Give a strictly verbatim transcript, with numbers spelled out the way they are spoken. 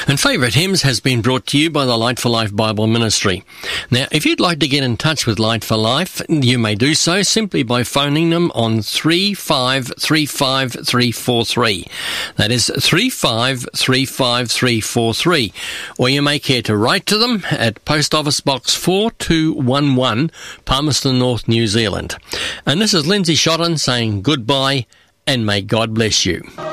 And Favourite Hymns has been brought to you by the Light for Life Bible Ministry. Now, if you'd like to get in touch with Light for Life, you may do so simply by phoning them on three five three five three four three. That is three five three five three four three. Or you may care to write to them at Post Office Box four two one one, Palmerston North, New Zealand. And this is Lindsay Shotton saying goodbye and may God bless you.